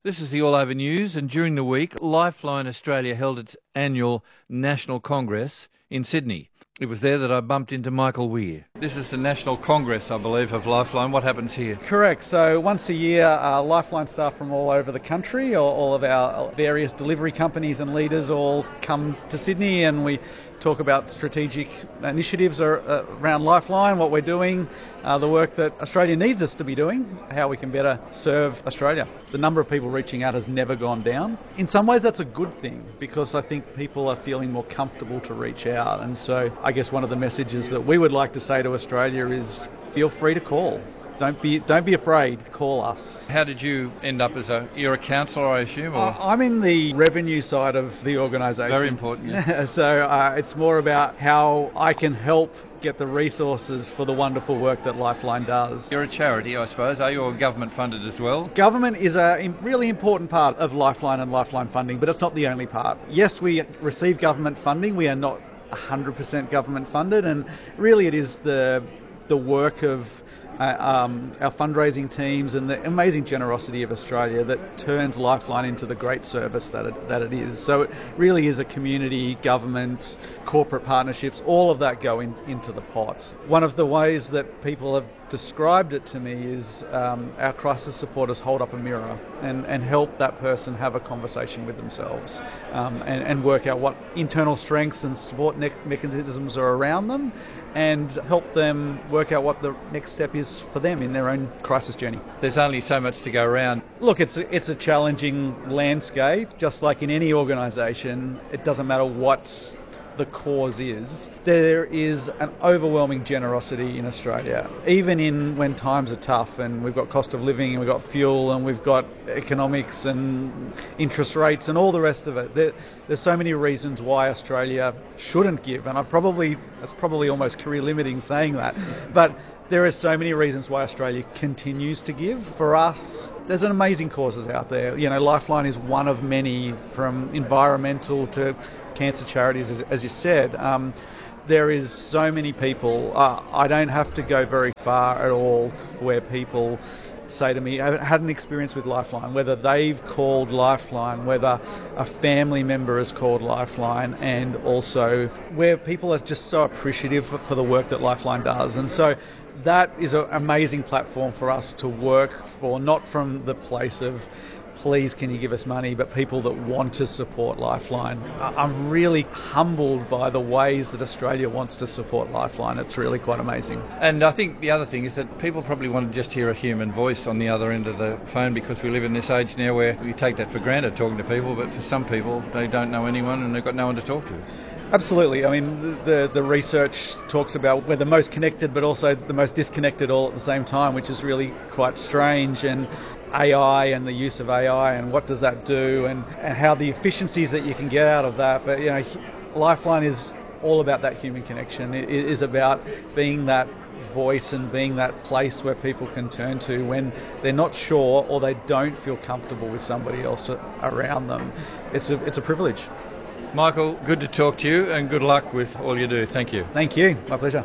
This is the All Over News, and during the week, Lifeline Australia held its annual National Congress in Sydney. It was there that I bumped into Michael Weir. This is the National Congress, I believe, of Lifeline. What happens here? Correct. So once a year, Lifeline staff from all over the country, or all of our various delivery companies and leaders all come to Sydney, and we talk about strategic initiatives around Lifeline, what we're doing, the work that Australia needs us to be doing, how we can better serve Australia. The number of people reaching out has never gone down. In some ways that's a good thing, because I think people are feeling more comfortable to reach out. And so I guess one of the messages that we would like to say to Australia is feel free to call. Don't be afraid. Call us. How did you end up you're a counsellor, I assume? Or? I'm in the revenue side of the organisation. Very important, yeah. So it's more about how I can help get the resources for the wonderful work that Lifeline does. You're a charity, I suppose. Are you government funded as well? Government is a really important part of Lifeline and Lifeline funding, but it's not the only part. Yes, we receive government funding. We are not 100% government funded, and really it is the work of our fundraising teams and the amazing generosity of Australia that turns Lifeline into the great service that it is. So it really is a community, government, corporate partnerships, all of that go into the pot. One of the ways that people have described it to me is our crisis supporters hold up a mirror and help that person have a conversation with themselves and work out what internal strengths and support mechanisms are around them, and help them work out what the next step is for them in their own crisis journey. There's only so much to go around. Look, it's a challenging landscape. Just like in any organisation, it doesn't matter what the cause is. There is an overwhelming generosity in Australia, even when times are tough and we've got cost of living and we've got fuel and we've got economics and interest rates and all the rest of it. There's so many reasons why Australia shouldn't give, and that's probably almost career limiting saying that, but there are so many reasons why Australia continues to give. For us, there's amazing causes out there. You know, Lifeline is one of many, from environmental to cancer charities, as you said. There is so many people. I don't have to go very far at all where people say to me, I had an experience with Lifeline, whether they've called Lifeline, whether a family member has called Lifeline, and also where people are just so appreciative for the work that Lifeline does. And so that is an amazing platform for us to work for, not from the place of please can you give us money, but people that want to support Lifeline. I'm really humbled by the ways that Australia wants to support Lifeline. It's really quite amazing. And I think the other thing is that people probably want to just hear a human voice on the other end of the phone, because we live in this age now where we take that for granted, talking to people, but for some people they don't know anyone and they've got no one to talk to. Absolutely. I mean, the research talks about we're the most connected but also the most disconnected all at the same time, which is really quite strange. And AI and the use of AI and what does that do, and how the efficiencies that you can get out of that. But, you know, Lifeline is all about that human connection. It is about being that voice and being that place where people can turn to when they're not sure or they don't feel comfortable with somebody else around them. It's a privilege. Michael, good to talk to you, and good luck with all you do. Thank you. Thank you. My pleasure.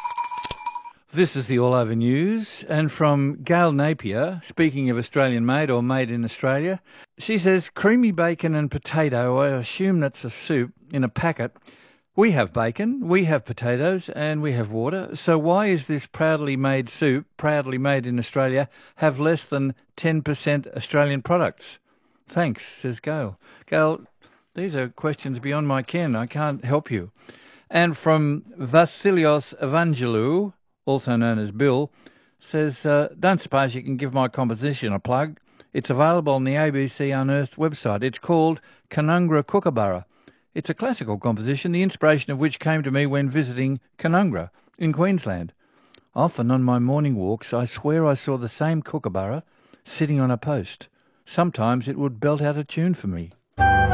This is the All Over News, and from Gail Napier, speaking of Australian made or made in Australia, she says creamy bacon and potato, I assume that's a soup, in a packet. We have bacon, we have potatoes, and we have water, so why is this proudly made soup, proudly made in Australia, have less than 10% Australian products? Thanks, says Gail. Gail, these are questions beyond my ken. I can't help you. And from Vasilios Evangelou, also known as Bill, says, don't suppose you can give my composition a plug? It's available on the ABC Unearthed website. It's called Canungra Kookaburra. It's a classical composition, the inspiration of which came to me when visiting Canungra in Queensland. Often on my morning walks, I swear I saw the same kookaburra sitting on a post. Sometimes it would belt out a tune for me.